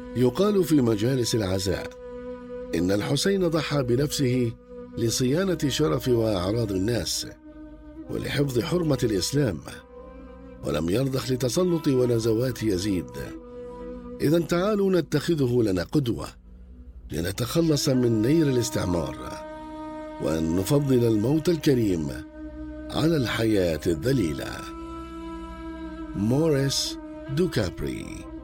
يقال في مجالس العزاء إن الحسين ضحى بنفسه لصيانة شرف وأعراض الناس ولحفظ حرمة الإسلام، ولم يرضخ لتسلط ونزوات يزيد. إذا تعالوا نتخذه لنا قدوة لنتخلص من نير الاستعمار، وأن نفضل الموت الكريم على الحياة الذليلة. موريس دوكابري.